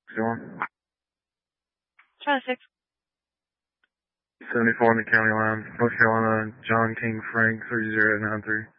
Still on? Charlie 6. 74 on the county line, North Carolina, John King Frank, 3093.